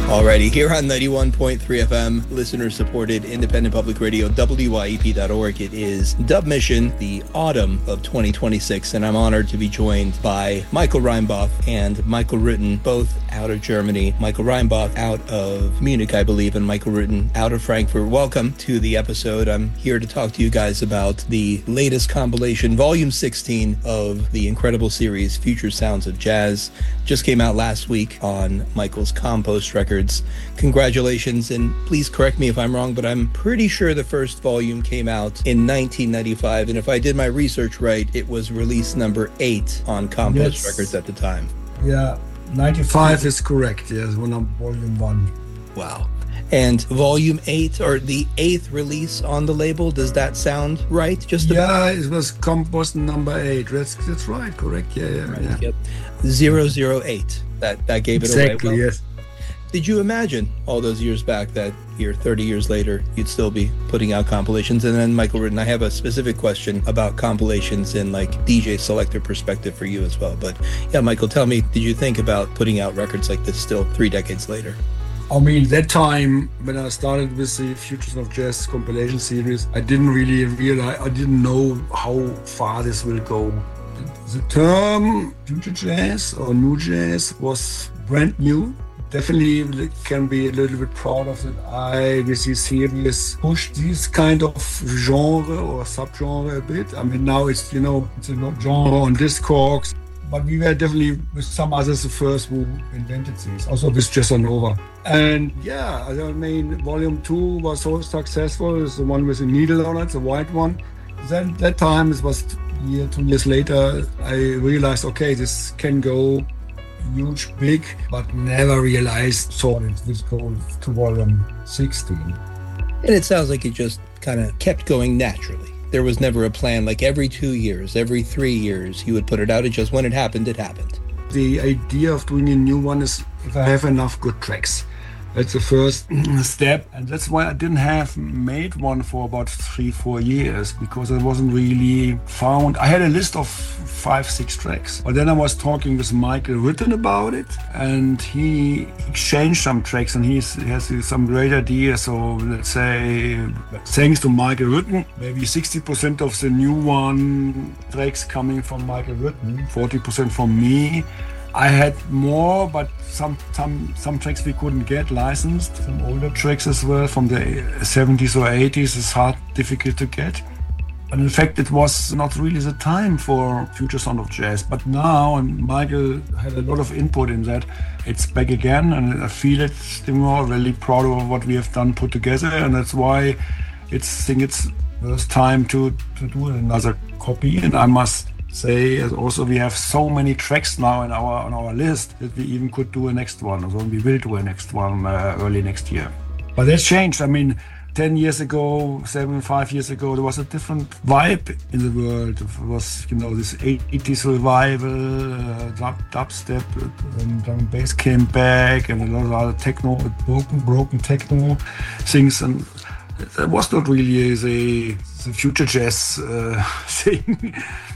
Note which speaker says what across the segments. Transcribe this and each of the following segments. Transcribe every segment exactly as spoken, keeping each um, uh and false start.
Speaker 1: Alrighty, here on ninety-one point three F M, listener-supported independent public radio, W Y E P dot org. It is Dub Mission, the autumn of twenty twenty-six, and I'm honored to be joined by Michael Reinboth and Michael Rutten, both out of Germany. Michael Reinboth out of Munich, I believe, and Michael Rutten out of Frankfurt. Welcome to the episode. I'm here to talk to you guys about the latest compilation, Volume sixteen of the incredible series, Future Sounds of Jazz. Just came out last week on Michael's Compost Records. Congratulations, and please correct me if I'm wrong, but I'm pretty sure the first volume came out in nineteen ninety-five, and if I did my research right, it was release number eight on Compost yes. Records at the time.
Speaker 2: Yeah, ninety-five is correct, yes, when I'm volume one.
Speaker 1: Wow. And volume eight, or the eighth release on the label, does that sound right? Just
Speaker 2: yeah, it was Compost number eight. That's that's right, correct. Yeah, yeah,
Speaker 1: right,
Speaker 2: yeah.
Speaker 1: Yep. zero zero eight. That that gave it
Speaker 2: exactly,
Speaker 1: away. Exactly,
Speaker 2: yes.
Speaker 1: Did you imagine all those years back that here, thirty years later, you'd still be putting out compilations? And then, Michael Rutten, I have a specific question about compilations and like D J selector perspective for you as well. But yeah, Michael, tell me, did you think about putting out records like this still three decades later?
Speaker 2: I mean, that time when I started with the Futures of Jazz compilation series, I didn't really realize, I didn't know how far this will go. The term future jazz or new jazz was brand new. Definitely can be a little bit proud of it. I, with this series, pushed this kind of genre or subgenre a bit. I mean, now it's, you know, it's a genre on Discogs, but we were definitely, with some others, the first who invented this, also with Jazzanova. And yeah, I mean, volume two was so successful. It's the one with the needle on it, the white one. Then that time, it was year, two years later, I realized, okay, this can go huge, big, but never realized thought it would go to volume sixteen.
Speaker 1: And it sounds like it just kind of kept going naturally. There was never a plan, like every two years, every three years, you would put it out. It just, when it happened, it happened.
Speaker 2: The idea of doing a new one is if I have enough good tracks. That's the first step, and that's why I didn't have made one for about three, four years, because I wasn't really found. I had a list of five, six tracks, but then I was talking with Michael Rutten about it, and he exchanged some tracks, and he's, he has some great ideas. So let's say, thanks to Michael Rutten, maybe sixty percent of the new one tracks coming from Michael Rutten, forty percent from me. I had more, but some some some tracks we couldn't get licensed. Some older tracks as well from the seventies or eighties is hard, difficult to get. And in fact, it was not really the time for Future Sound of Jazz. But now, and Michael had a lot of input in that, it's back again, and I feel it still more. Really proud of what we have done, put together, and that's why it's I think it's first time to to do another copy. And I must say also we have so many tracks now in our on our list that we even could do a next one, or we will do a next one uh, early next year. But that's changed. I mean, ten years ago, seven, five years ago, there was a different vibe in the world. It was, you know, this eighties revival, uh, dub, dubstep, and drum and bass came back, and a lot of other techno, broken, broken techno things, and that was not really the, the future jazz uh, thing.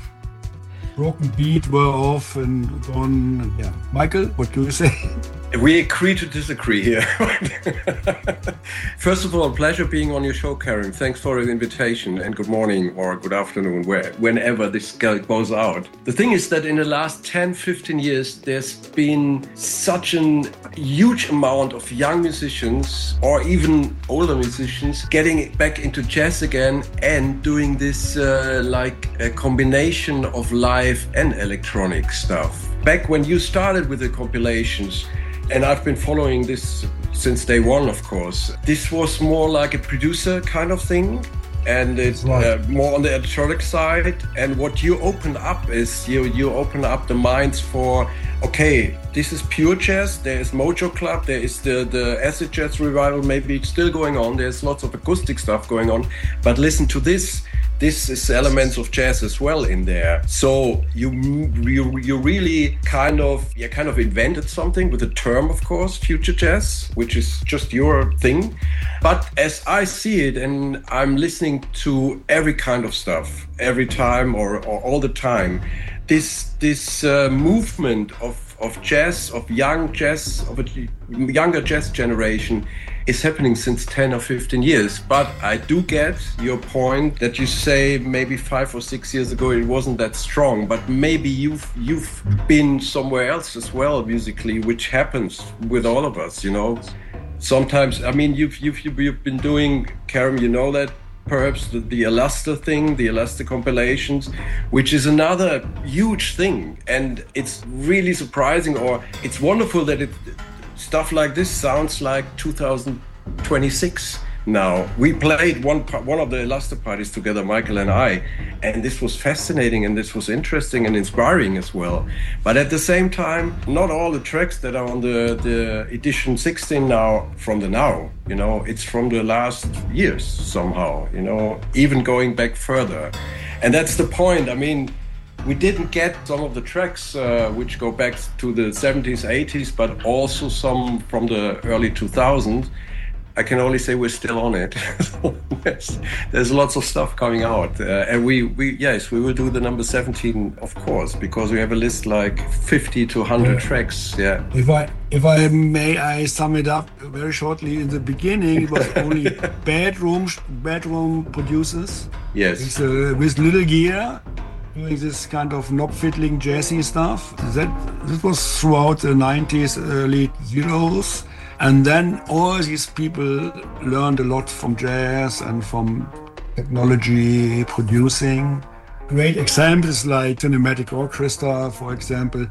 Speaker 2: Broken beat were off and gone. And yeah, Michael, what do you say?
Speaker 3: We agree to disagree here. First of all, pleasure being on your show, Karim. Thanks for the invitation, and good morning or good afternoon, where, whenever this goes out. The thing is that in the last ten, fifteen years, there's been such a huge amount of young musicians or even older musicians getting back into jazz again and doing this uh, like a combination of live and electronic stuff. Back when you started with the compilations, and I've been following this since day one, of course, this was more like a producer kind of thing, and it's right. uh, more on the electronic side. And what you open up is you you open up the minds for, okay, this is pure jazz, there is Mojo Club, there is the, the acid jazz revival, maybe it's still going on, there's lots of acoustic stuff going on, but listen to this. This is elements of jazz as well in there. So you you, you really kind of you kind of invented something with the term, of course, future jazz, which is just your thing. But as I see it, and I'm listening to every kind of stuff every time or, or all the time, this this uh, movement of of jazz, of young jazz, of a younger jazz generation is happening since ten or fifteen years. But I do get your point that you say maybe five or six years ago it wasn't that strong, but maybe you've you've been somewhere else as well musically, which happens with all of us, you know. Sometimes, I mean, you've you've you've been doing, Karim, you know that, perhaps the, the Alaster thing, the Alaster compilations, which is another huge thing, and it's really surprising, or it's wonderful that it stuff like this sounds like two thousand twenty-six now. We played one one of the Alaster parties together, Michael and I, and this was fascinating and this was interesting and inspiring as well. But at the same time, not all the tracks that are on the, the edition sixteen now from the now, you know, it's from the last years somehow, you know, even going back further. And that's the point. I mean, we didn't get some of the tracks uh, which go back to the seventies, eighties, but also some from the early two thousands. I can only say we're still on it. there's, there's lots of stuff coming out. Uh, and we, we, yes, we will do the number seventeen, of course, because we have a list like fifty to one hundred yeah. tracks. Yeah.
Speaker 2: If I, if I may, I sum it up very shortly. In the beginning, it was only bedroom, bedroom producers.
Speaker 3: Yes.
Speaker 2: With, uh, with little gear, doing this kind of knob fiddling, jazzy stuff. That, that was throughout the nineties, early zeros. And then all these people learned a lot from jazz and from technology producing. Great examples like Cinematic Orchestra, for example.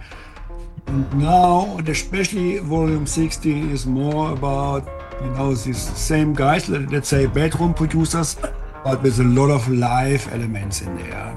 Speaker 2: And now, especially Volume sixteen is more about, you know, these same guys, let's say bedroom producers, but with a lot of live elements in there.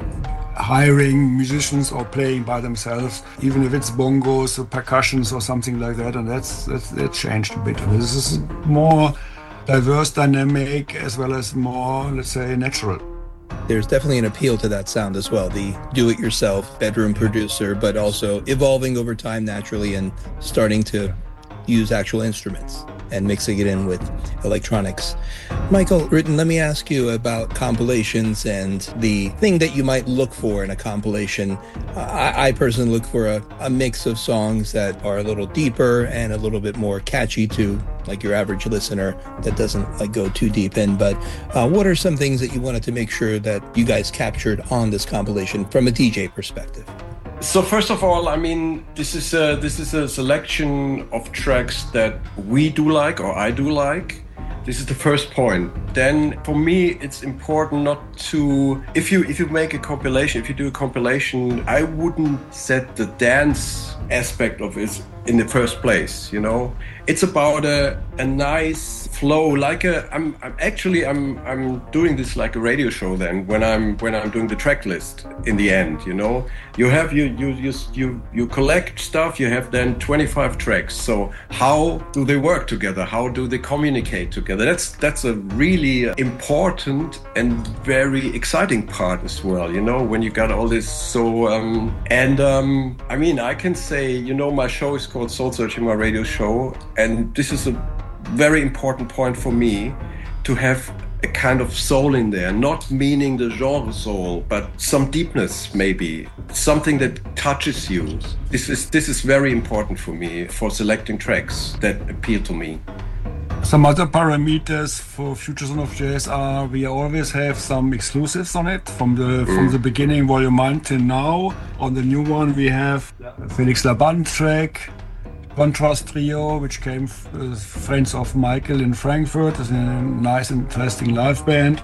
Speaker 2: Hiring musicians or playing by themselves, even if it's bongos or percussions or something like that, and that's, that's that changed a bit. This is more diverse, dynamic, as well as more, let's say, natural.
Speaker 1: There's definitely an appeal to that sound as well, the do-it-yourself bedroom producer, but also evolving over time naturally and starting to use actual instruments and mixing it in with electronics. Michael Rutten, let me ask you about compilations and the thing that you might look for in a compilation. I, I personally look for a, a mix of songs that are a little deeper and a little bit more catchy to like your average listener that doesn't like go too deep in. But uh, what are some things that you wanted to make sure that you guys captured on this compilation from a D J perspective?
Speaker 3: So first of all, I mean, this is a, this is a selection of tracks that we do like, or I do like. This is the first point. Then for me, it's important not to, if you if you make a compilation, if you do a compilation, I wouldn't set the dance aspect of it in the first place, you know. It's about a, a nice flow, like a, I'm, I'm actually, I'm I'm doing this like a radio show then, when I'm when I'm doing the track list in the end, you know. You have, you, you, you, you, you collect stuff, you have then twenty-five tracks. So how do they work together? How do they communicate together? That's, that's a really important and very exciting part as well, you know, when you got all this. So, um, and um, I mean, I can say, you know, my show is called Soul Searching, my radio show. And this is a very important point for me, to have a kind of soul in there, not meaning the genre soul, but some deepness maybe, something that touches you. This is this is very important for me for selecting tracks that appeal to me.
Speaker 2: Some other parameters for Future Sound of Jazz are we always have some exclusives on it from the mm. from the beginning, volume one till now. On the new one we have Felix Laban track, Contrast Trio, which came uh, friends of Michael in Frankfurt. It's a nice, interesting live band.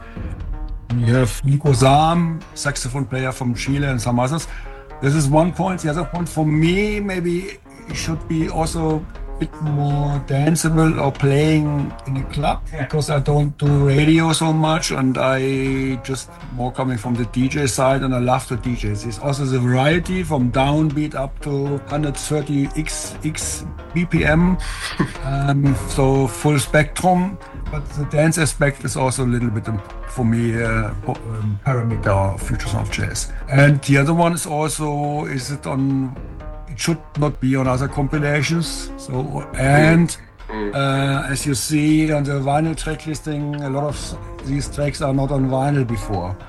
Speaker 2: We have Nico Sam, saxophone player from Chile, and some others. This is one point. The other point for me, maybe it should be also a bit more danceable or playing in a club, because I don't do radio so much, and I just more coming from the D J side, and I love the D Js. There's also the variety from downbeat up to one thirty x x B P M, um, so full spectrum. But the dance aspect is also a little bit, um, for me, uh, um, parameter of Future Sound of Jazz. And the other one is also, is it on, it should not be on other compilations. So, and uh, as you see on the vinyl track listing, a lot of these tracks are not on vinyl before.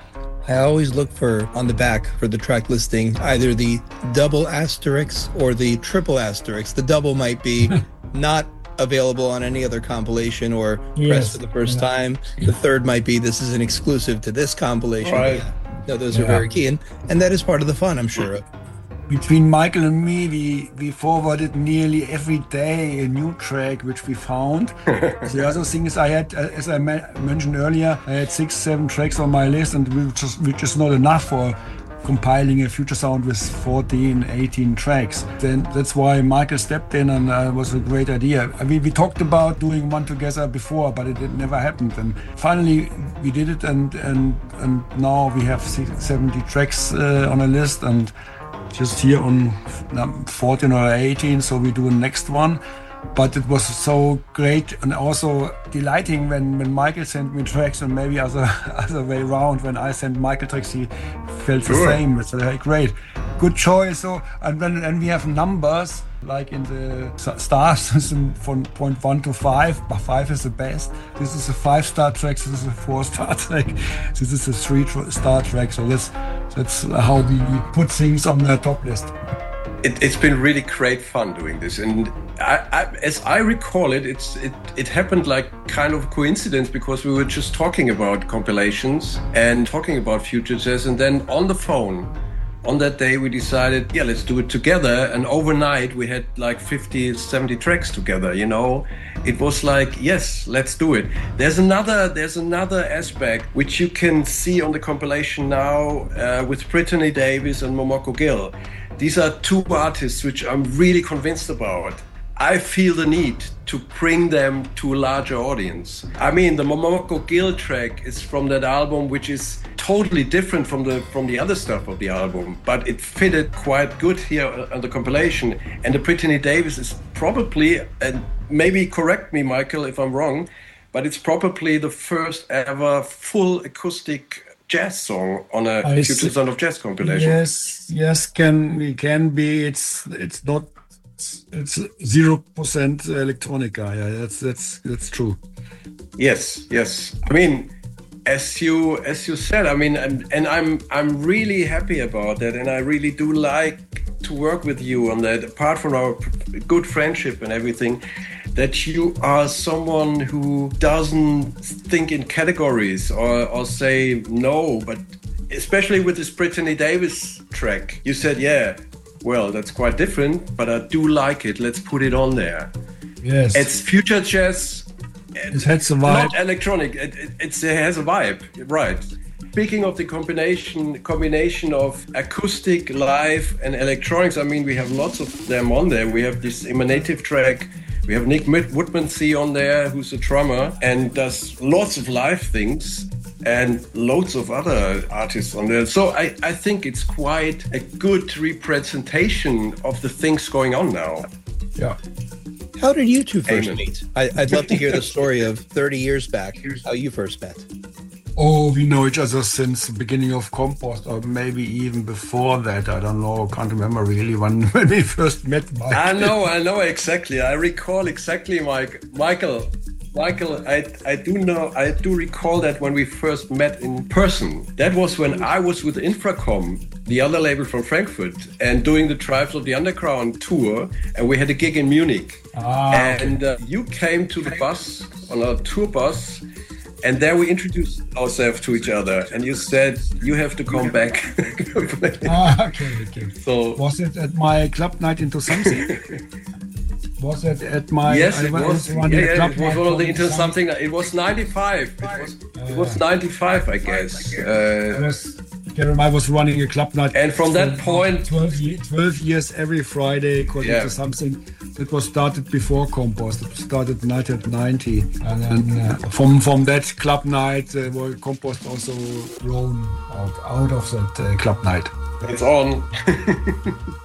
Speaker 1: I always look for, on the back for the track listing, either the double asterisk or the triple asterisk. The double might be not available on any other compilation or yes. pressed for the first yeah. time. The third might be this is an exclusive to this compilation. Right. Yeah. No, those yeah. are very key. And, and that is part of the fun, I'm sure.
Speaker 2: Between Michael and me, we, we forwarded nearly every day a new track which we found. The other thing is I had, as I mentioned earlier, I had six, seven tracks on my list, and which is, which is not enough for compiling a Future Sound with fourteen, eighteen tracks. Then that's why Michael stepped in, and uh, it was a great idea. I mean, we talked about doing one together before, but it, it never happened. And finally we did it, and and and now we have seventy tracks uh, on a list, and just here on fourteen or eighteen, so we do a next one. But it was so great and also delighting when, when Michael sent me tracks, and maybe other other way around, when I sent Michael tracks, he felt the sure. same. It's uh, great, good choice. So and when and we have numbers like in the star system from point one to five, but five is the best. This is a five-star track. This is a four-star track. This is a three-star track. So that's that's how we put things on the top list.
Speaker 3: It, it's been really great fun doing this, and I, I, as I recall it, it's it, it happened like kind of coincidence, because we were just talking about compilations and talking about future jazz, and then on the phone on that day we decided, yeah, let's do it together. And overnight we had like fifty, seventy tracks together. You know, it was like, yes, let's do it. There's another there's another aspect which you can see on the compilation now uh, with Brittany Davis and Momoko Gill. These are two artists which I'm really convinced about. I feel the need to bring them to a larger audience. I mean, the Momoko Gill track is from that album, which is totally different from the from the other stuff of the album, but it fitted quite good here on the compilation. And the Brittany Davis is probably, and maybe correct me, Michael, if I'm wrong, but it's probably the first ever full acoustic jazz song on a I Future Sound of Jazz compilation.
Speaker 2: Yes, yes, can we can be. It's it's not. It's zero percent electronica. Yeah, that's that's that's true.
Speaker 3: Yes, yes. I mean, as you as you said, I mean, and, and I'm I'm really happy about that, and I really do like to work with you on that. Apart from our good friendship and everything, that you are someone who doesn't think in categories or or say no, but especially with this Brittany Davis track, you said, yeah, well, that's quite different, but I do like it. Let's put it on there.
Speaker 2: Yes.
Speaker 3: It's future jazz.
Speaker 2: It has a vibe.
Speaker 3: Not electronic. It, it, it's, it has a vibe, right? Speaking of the combination combination of acoustic, live, and electronics, I mean, we have lots of them on there. We have this Emanative track. We have Nick Woodmansee on there, who's a drummer and does lots of live things, and loads of other artists on there. So I, I think it's quite a good representation of the things going on now.
Speaker 2: Yeah.
Speaker 1: How did you two first Amen. meet? I, I'd love to hear the story of thirty years back, how you first met.
Speaker 2: Oh, we know each other since the beginning of Compost, or maybe even before that. I don't know. Can't remember really when, when we first met, Mike.
Speaker 3: I know, I know exactly. I recall exactly, Mike. Michael. Michael, I, I do know, I do recall that when we first met in person. That was when I was with Infracom, the other label from Frankfurt, and doing the Tribes of the Underground tour, and we had a gig in Munich.
Speaker 2: Ah,
Speaker 3: and uh, you came to the bus, on a tour bus, and there we introduced ourselves to each other, and you said, you have to come back.
Speaker 2: ah, okay, okay.
Speaker 3: So,
Speaker 2: was it at my club night into something? Was it at my...
Speaker 3: Yes, it was. Yeah, yeah, it was one of the Into Something. It was ninety-five. It was, it was ninety-five, I guess. Uh,
Speaker 2: I was, I was running a club night.
Speaker 3: And from that point...
Speaker 2: twelve, twelve years every Friday called yeah. Into Something. It was started before Compost. It started nineteen ninety. And then uh, from, from that club night, uh, well, Compost also grown out, out of that uh, club night.
Speaker 3: It's on.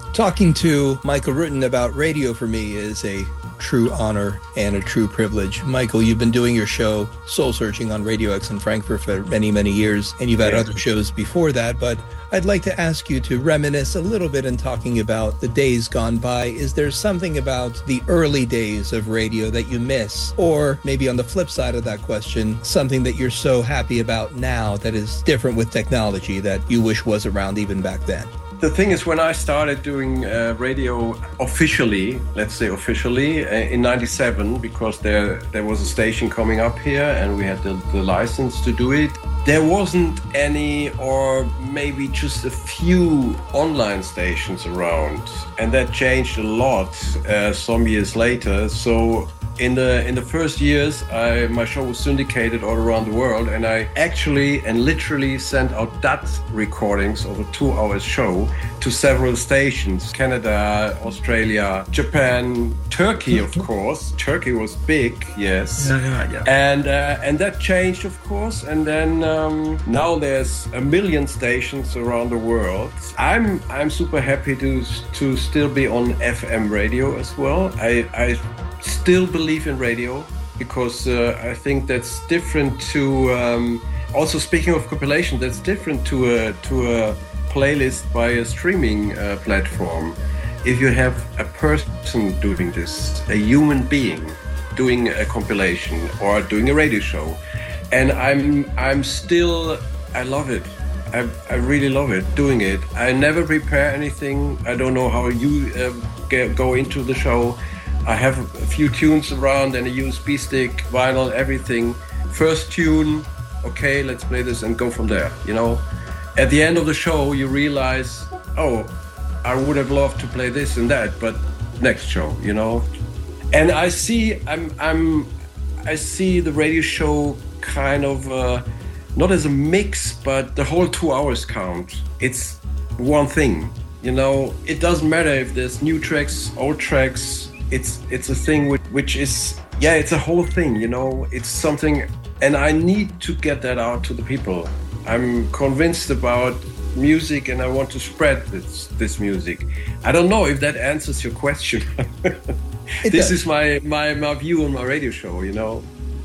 Speaker 1: Talking to Michael Rutten about radio for me is a true honor and a true privilege. Michael, you've been doing your show Soul Searching on Radio X in Frankfurt for many, many years, and you've had yeah. other shows before that, but I'd like to ask you to reminisce a little bit in talking about the days gone by. Is there something about the early days of radio that you miss? Or maybe on the flip side of that question, something that you're so happy about now that is different with technology that you wish was around even back then?
Speaker 3: The thing is, when I started doing uh, radio officially, let's say officially, uh, in ninety-seven, because there there was a station coming up here and we had the, the license to do it, there wasn't any, or maybe just a few online stations around. And that changed a lot uh, some years later. So in the in the first years, I, my show was syndicated all around the world, and I actually and literally sent out D A T recordings of a two-hour show to several stations: Canada, Australia, Japan, Turkey, of course. Turkey was big, yes.
Speaker 2: Yeah, yeah, yeah.
Speaker 3: And uh, and that changed, of course. And then um, now there's a million stations around the world. I'm I'm super happy to to still be on F M radio as well. I I. still believe in radio because uh, I think that's different to um, also speaking of compilation, that's different to a to a playlist by a streaming uh, platform. If you have a person doing this, a human being doing a compilation or doing a radio show, and I'm I'm still I love it. I, I really love it doing it. I never prepare anything. I don't know how you uh, get, go into the show. I have a few tunes around and a U S B stick, vinyl, everything. First tune, okay, let's play this and go from there, you know. At the end of the show, you realize, oh, I would have loved to play this and that, but next show, you know. And I see, I'm, I'm, I see the radio show kind of uh, not as a mix, but the whole two hours count. It's one thing, you know. It doesn't matter if there's new tracks, old tracks. It's it's a thing which, which is, yeah, it's a whole thing, you know. It's something, and I need to get that out to the people. I'm convinced about music and I want to spread this, this music. I don't know if that answers your question. This does. is my, my, my view on my radio show, you know.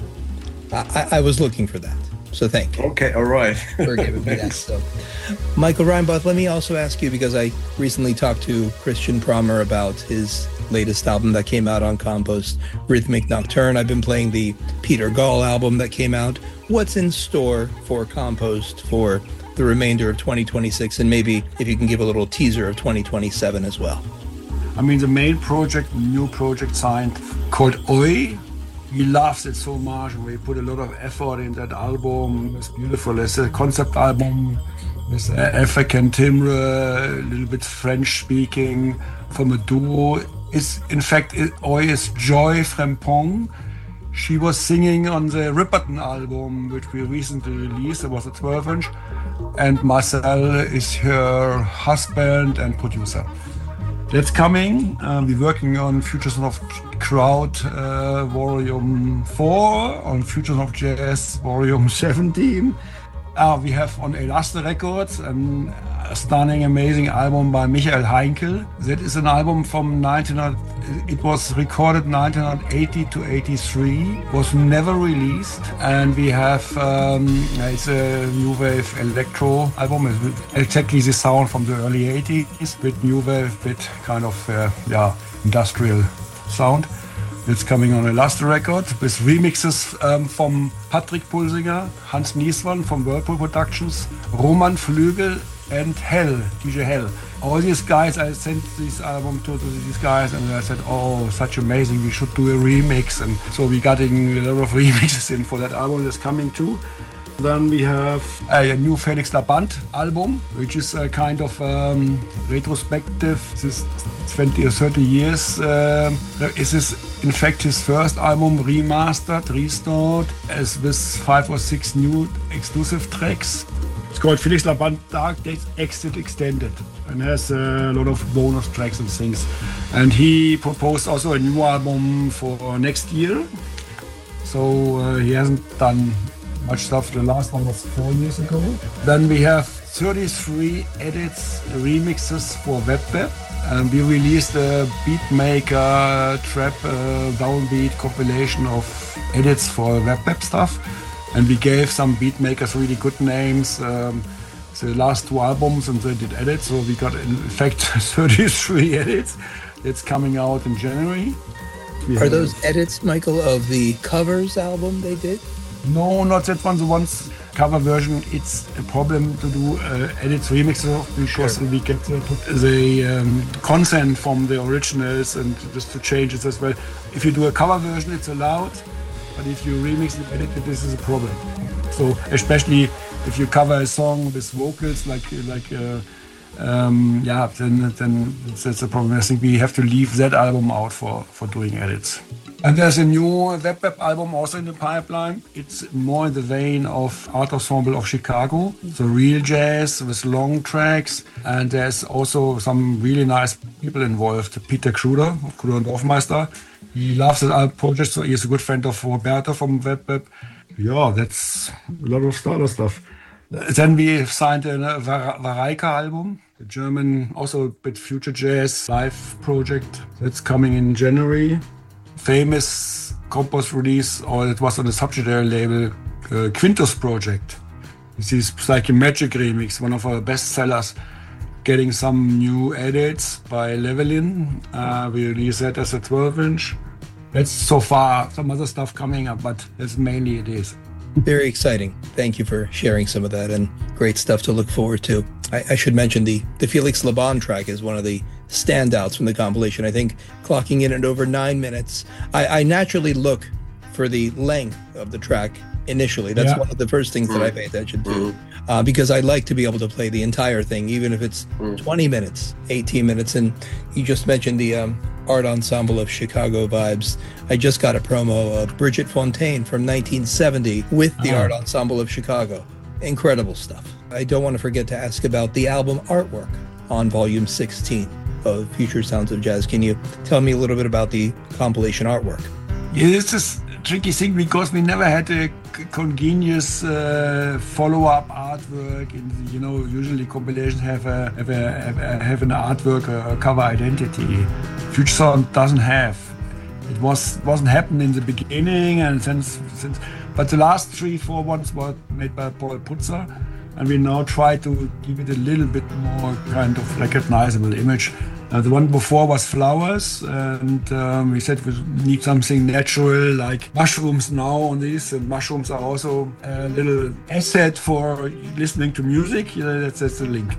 Speaker 1: I, I was looking for that, so thank you.
Speaker 3: Okay, all right.
Speaker 1: For giving me that stuff. Michael Reinboth, let me also ask you, because I recently talked to Christian Promer about his latest album that came out on Compost, Rhythmic Nocturne. I've been playing the Peter Gall album that came out. What's in store for Compost for the remainder of twenty twenty-six, and maybe if you can give a little teaser of twenty twenty-seven as well?
Speaker 2: I mean, the main project, new project signed, called Oi. He loves it so much. We put a lot of effort in that album. It's beautiful. It's a concept album with African timbre, a little bit French speaking, from a duo. Is in fact, Oi is Joy Frempong. She was singing on the Ripperton album, which we recently released. It was a twelve inch. And Marcel is her husband and producer. That's coming. Uh, we're working on Futures of Crowd uh, Volume four, on Futures of Jazz Volume seventeen. Uh, we have on Elaste Records an, a stunning, amazing album by Michael Heinkel. That is an album from nineteen hundred. It was recorded nineteen eighty to eighty-three. Was never released, and we have um, it's a new wave electro album. It's exactly the sound from the early eighties, with new wave, bit kind of uh, yeah industrial sound. It's coming on Elaste Records with remixes um, from Patrick Pulsinger, Hans Nieswan from Whirlpool Productions, Roman Flügel, and Hell, D J Hell. All these guys, I sent this album to, to these guys, and I said, oh, such amazing, we should do a remix. And so we're getting a lot of remixes in for that album that's coming too. Then we have a new Felix Laband album, which is a kind of um, retrospective. This is twenty or thirty years. Uh, this is in fact his first album, remastered, restored, as with five or six new exclusive tracks. It's called Felix Laband Dark Days Exit Extended, and has a lot of bonus tracks and things. And he proposed also a new album for next year. So uh, he hasn't done much stuff. The last one was four years ago. Then we have thirty-three edits, remixes for WebWeb. And we released a beatmaker trap uh, downbeat compilation of edits for web web stuff. And we gave some beatmakers really good names. Um, the last two albums, and they did edits. So we got, in fact, thirty-three edits. It's coming out in January. We
Speaker 1: Are those edits, Michael, of the covers album they did?
Speaker 2: No, not that one. The one's cover version, it's a problem to do uh, edits, remixes of, because sure. we get the, the um, consent from the originals and just to change it as well. If you do a cover version, it's allowed, but if you remix and edit it, this is a problem. So especially if you cover a song with vocals, like like uh, um, yeah, then then that's a problem. I think we have to leave that album out for for doing edits. And there's a new web web album also in the pipeline. It's more in the vein of Art Ensemble of Chicago, so real jazz with long tracks. And there's also some really nice people involved. Peter Kruder, Kruder und Dorfmeister. He loves the project, so he's a good friend of Roberto from web web. Yeah, that's a lot of starter stuff. Then we signed a Vareika album, a German, also a bit future jazz live project that's coming in January. Famous Compos release, or it was on the subsidiary label uh, Quintus Project. This is like a Magic remix, one of our best sellers, getting some new edits by Levelin. Uh, we released that as a twelve inch. That's so far some other stuff coming up, but that's mainly it is.
Speaker 1: Very exciting. Thank you for sharing some of that, and great stuff to look forward to. I, I should mention the, the Felix Laban track is one of the standouts from the compilation. I think clocking in at over nine minutes. I, I naturally look for the length of the track initially. That's yeah. one of the first things that I pay attention to, uh, because I like to be able to play the entire thing, even if it's twenty minutes, eighteen minutes. And you just mentioned the um, Art Ensemble of Chicago vibes. I just got a promo of Bridget Fontaine from nineteen seventy with the oh. Art Ensemble of Chicago. Incredible stuff. I don't want to forget to ask about the album artwork on volume sixteen of Future Sounds of Jazz. Can you tell me a little bit about the compilation artwork?
Speaker 2: Yeah, it's a tricky thing because we never had a congenious uh, follow-up artwork. And, you know, usually compilations have a have a have, a, have an artwork, a cover identity. Future Sound doesn't have. It was wasn't happening in the beginning, and since since but the last three four ones were made by Paul Putzer. And we now try to give it a little bit more kind of recognizable image. Uh, the one before was flowers, and um, we said we need something natural, like mushrooms now on this. And mushrooms are also a little asset for listening to music. You know, that's, that's the link.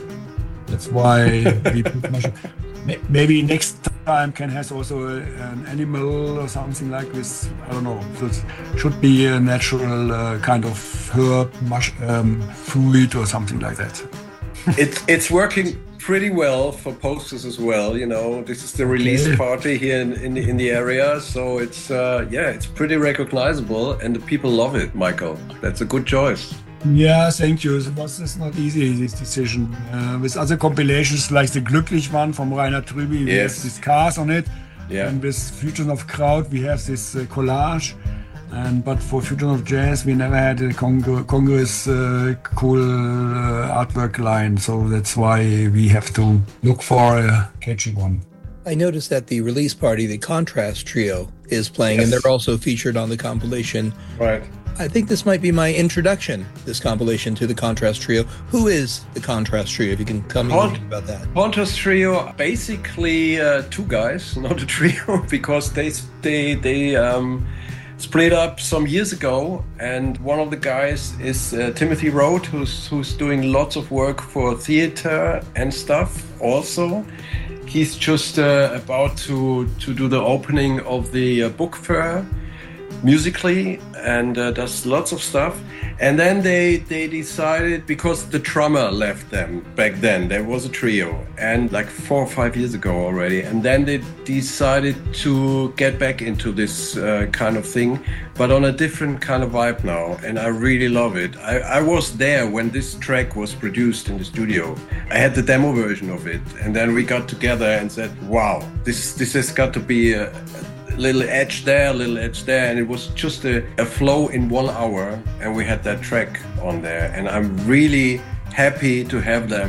Speaker 2: That's why we put mushrooms. Maybe next time can has also a, an animal or something like this. I don't know. So it should be a natural uh, kind of herb, mush, um, fruit or something like that.
Speaker 3: It's it's working pretty well for posters as well. You know, this is the release okay. party here in in the, in the area, so it's uh, yeah, it's pretty recognizable, and the people love it. Michael, that's a good choice.
Speaker 2: Yeah, thank you. It was it's not easy, this decision. Uh, with other compilations like the Glücklich one from Rainer Trüby, we yes. have these cars on it. Yeah. And with Fusion of Kraut, we have this uh, collage. And but for Fusion of Jazz, we never had a congr- congruous, uh, cool uh, artwork line. So that's why we have to look for a catchy one.
Speaker 1: I noticed that the release party, the Contrast Trio, is playing, yes. and they're also featured on the compilation.
Speaker 3: Right.
Speaker 1: I think this might be my introduction, this compilation, to the Contrast Trio. Who is the Contrast Trio, if you can tell me Cont- a little bit about that?
Speaker 3: Contrast Trio, basically uh, two guys, not a trio, because they they they um, split up some years ago, and one of the guys is uh, Timothy Road, who's who's doing lots of work for theater and stuff also. He's just uh, about to, to do the opening of the uh, book fair musically, and uh, does lots of stuff. And then they they decided, because the drummer left them back then, there was a trio, and like four or five years ago already, and then they decided to get back into this uh, kind of thing, but on a different kind of vibe now, and I really love it. I, I was there when this track was produced in the studio. I had the demo version of it, and then we got together and said, wow, this this has got to be a, a little edge there, a little edge there, and it was just a, a flow in one hour, and we had that track on there, and I'm really happy to have them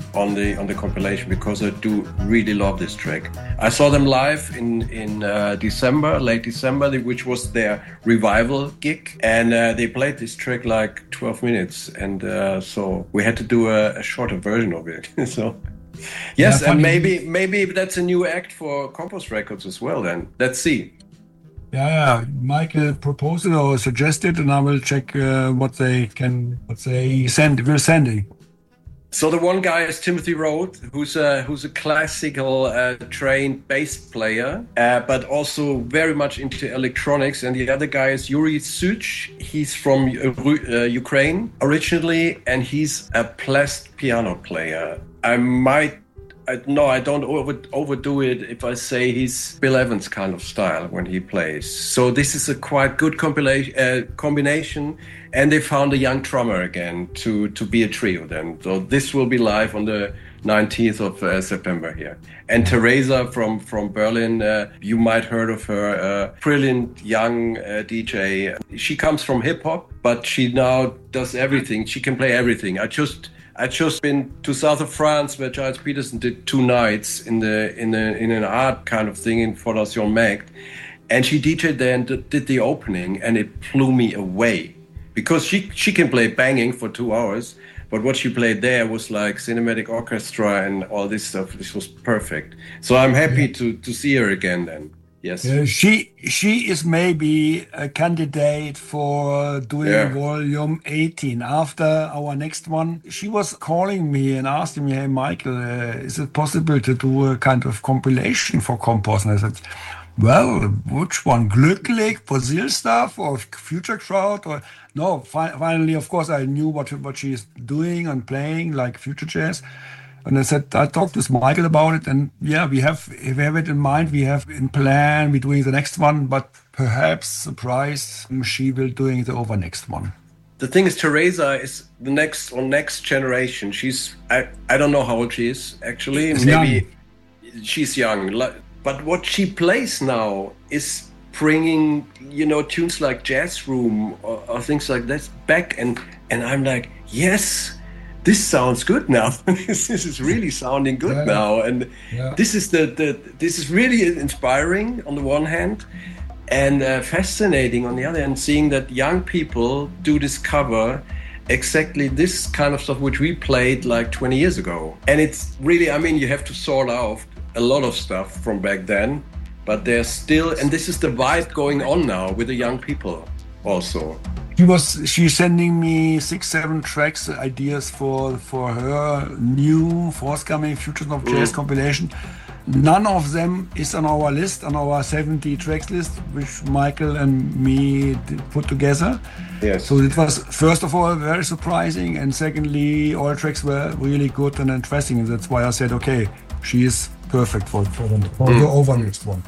Speaker 3: on the on the compilation because I do really love this track. I saw them live in in uh, December, late December, which was their revival gig, and uh, they played this track like twelve minutes, and uh, so we had to do a, a shorter version of it. So yes, yeah, and maybe maybe that's a new act for Compost Records as well. Then let's see.
Speaker 2: Yeah, yeah, Michael proposed it or suggested, and I will check uh, what they can, what they send, will send.
Speaker 3: So the one guy is Timothy Roth, who's a who's a classical uh, trained bass player, uh, but also very much into electronics. And the other guy is Yuri Such. He's from uh, Ukraine originally, and he's a plastic piano player. I might. I, no, I don't over, overdo it if I say he's Bill Evans kind of style when he plays. So this is a quite good compilation, uh, combination, and they found a young drummer again to, to be a trio then. So this will be live on the nineteenth of uh, September here. And Teresa from, from Berlin, uh, you might heard of her, uh, brilliant young uh, D J. She comes from hip hop, but she now does everything. She can play everything. I just... I just been to south of France where Giles Peterson did two nights in the in the in an art kind of thing in Fondation Magd, and she D J'd there and did the opening, and it blew me away because she she can play banging for two hours, but what she played there was like cinematic orchestra and all this stuff. This was perfect. So I'm happy to to see her again then. Yes.
Speaker 2: Uh, she she is maybe a candidate for doing
Speaker 3: Yeah.
Speaker 2: volume eighteen after our next one. She was calling me and asking me, "Hey, Michael, uh, is it possible to do a kind of compilation for Compost?" And I said, "Well, which one? Glücklich, Brazil stuff, or Future Crowd?" Or no. Fi- finally, of course, I knew what what she's doing and playing, like Future Jazz. And I said, I talked with Michael about it, and yeah, we have we have it in mind. We have in plan. We're doing the next one, but perhaps surprise, she will doing the over next one.
Speaker 3: The thing is, Teresa is the next or next generation. She's I, I don't know how old she is actually.
Speaker 2: She's
Speaker 3: Maybe
Speaker 2: young.
Speaker 3: she's young. Like, but what she plays now is bringing, you know, tunes like Jazz Room or, or things like that back, and and I'm like, yes. This sounds good now. this is really sounding good
Speaker 2: Yeah.
Speaker 3: now, and
Speaker 2: Yeah.
Speaker 3: this is the, the this is really inspiring on the one hand, and uh, fascinating on the other hand. Seeing that young people do discover exactly this kind of stuff which we played like twenty years ago, and it's really. I mean, you have to sort out a lot of stuff from back then, but there's still, and this is the vibe going on now with the young people also.
Speaker 2: She was she's sending me six, seven tracks, ideas for for her new forthcoming Futures of Jazz
Speaker 3: Mm.
Speaker 2: compilation. None of them is on our list, on our seventy tracks list, which Michael and me did put together.
Speaker 3: Yes.
Speaker 2: So it was, first of all, very surprising, and secondly, all tracks were really good and interesting. And that's why I said, okay, she is perfect for, for, the, for the over next one.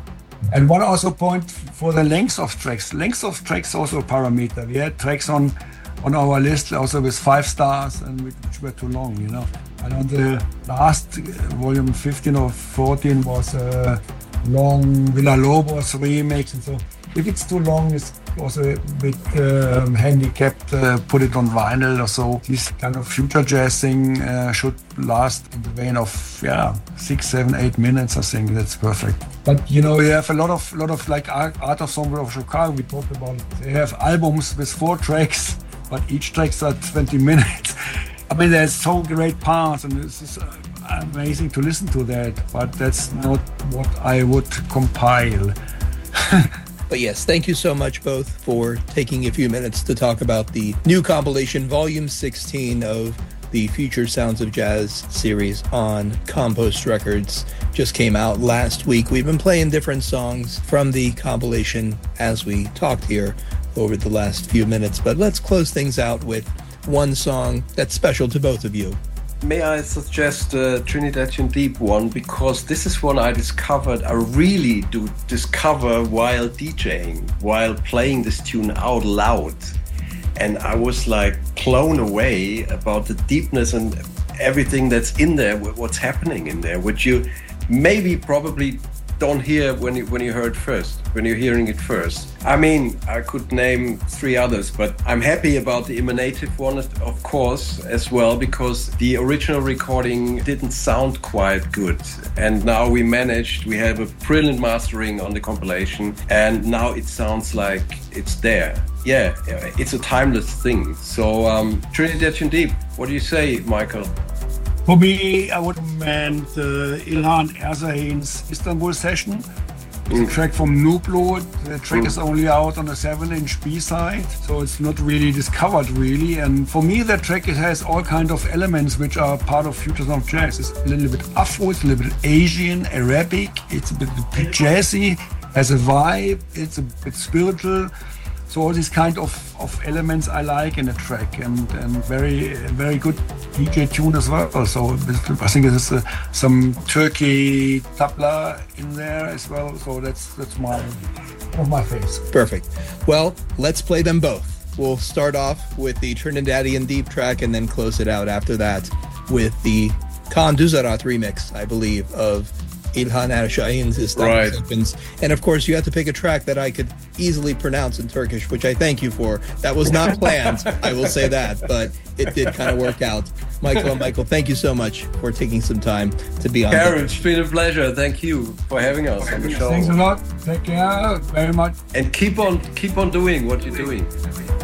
Speaker 2: And one also point for the length of tracks. Length of tracks also a parameter. We had tracks on on our list also with five stars and which were too long, you know. And on the last uh, volume fifteen or fourteen was a long Villa Lobos remix, and so if it's too long, it's also a bit um, handicapped. Uh, put it on vinyl or so. This kind of future jazz thing uh, should last in the vein of yeah six, seven, eight minutes. I think that's perfect. But you know, you have a lot of lot of like Art, Art Ensemble of Chicago. We talked about it. They have albums with four tracks, but each track's are twenty minutes. I mean, there's so great parts, and it's just, uh, amazing to listen to that. But that's not what I would compile.
Speaker 1: But yes, thank you so much both for taking a few minutes to talk about the new compilation, Volume sixteen of the Future Sounds of Jazz series on Compost Records. Just came out last week. We've been playing different songs from the compilation as we talked here over the last few minutes. But let's close things out with one song that's special to both of you.
Speaker 3: May I suggest uh, Trinidadian Deep one, because this is one I discovered, I really do discover while DJing, while playing this tune out loud. And I was like blown away about the deepness and everything that's in there, what's happening in there, which you maybe probably don't hear when you, when you heard first, when you're hearing it first. I mean, I could name three others, but I'm happy about the Emanative one, of course, as well, because the original recording didn't sound quite good. And now we managed, we have a brilliant mastering on the compilation, and now it sounds like it's there. Yeah, it's a timeless thing. So, um, Trinidadian Deep, what do you say, Michael?
Speaker 2: For me, I would recommend uh, Ilhan Erzahin's Istanbul session. It's mm. a track from Nublo. The track mm. is only out on a seven inch B-side, so it's not really discovered really. And for me, that track, it has all kind of elements which are part of Futures of Jazz. It's a little bit Afro, it's a little bit Asian, Arabic, it's a bit, a bit jazzy, has a vibe, it's a bit spiritual. So all these kind of, of elements I like in a track, and, and very very good D J tune as well. So I think there's uh, some Turkey tabla in there as well. So that's that's my one of my favorites.
Speaker 1: Perfect. Well, let's play them both. We'll start off with the Trinidadian Deep track and then close it out after that with the Kaan Duzarat remix, I believe, of İlhan Erzahin's Istanbul
Speaker 3: right.
Speaker 1: Seconds. And of course, you had to pick a track that I could easily pronounce in Turkish, which I thank you for. That was not planned, I will say that, but it did kind of work out. Michael and Michael, thank you so much for taking some time to be on.
Speaker 3: Karen, it's been a pleasure. Thank you for having us on the show.
Speaker 2: Thanks a lot. Take care very much.
Speaker 3: And keep on keep on doing what you're doing.